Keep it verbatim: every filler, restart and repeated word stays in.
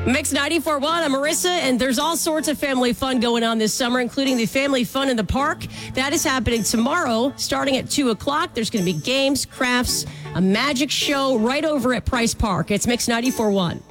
Mix ninety-four point one, I'm Marissa, and there's all sorts of family fun going on this summer, including the Family Fun in the Park. That is happening tomorrow, starting at two o'clock. There's going to be games, crafts, a magic show right over at Price Park. It's Mix ninety-four point one.